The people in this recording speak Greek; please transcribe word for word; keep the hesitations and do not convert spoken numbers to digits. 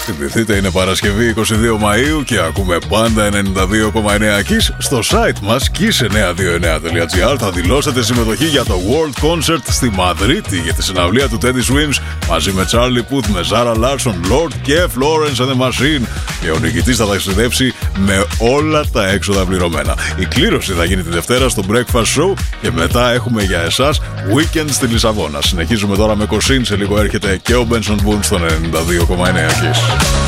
Θυμηθείτε, είναι Παρασκευή είκοσι δύο Μαΐου και ακούμε πάντα ενενήντα δύο κόμμα εννέα Kiss. Στο site μας kiss εννιακόσια είκοσι εννέα τελεία gr θα δηλώσετε συμμετοχή για το World Concert στη Μαδρίτη για τη συναυλία του Teddy Swims μαζί με Charlie Puth, με Zara Larsson, Lord και Florence and the Machine. Και ο νικητής θα ταξιδέψει με όλα τα έξοδα πληρωμένα. Η κλήρωση θα γίνει τη Δευτέρα στο Breakfast Show και μετά έχουμε για εσάς Weekend στη Λισαβόνα. Συνεχίζουμε τώρα με Κοσίν, σε λίγο έρχεται και ο Benson Boone στον ενενήντα δύο κόμμα εννέα Kiss.